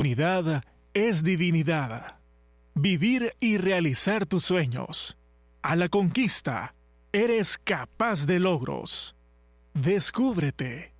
Unidad es divinidad. Vivir y realizar tus sueños. A la conquista, eres capaz de logros. Descúbrete.